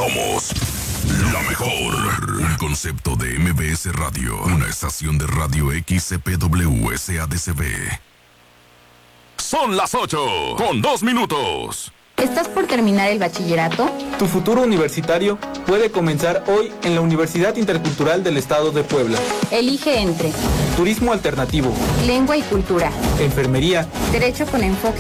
Somos la mejor. Un concepto de MBS Radio. Una estación de radio XCPW SADCB. Son las 8:02. ¿Estás por terminar el bachillerato? Tu futuro universitario puede comenzar hoy en la Universidad Intercultural del Estado de Puebla. Elige entre turismo alternativo, lengua y cultura, enfermería, derecho con enfoque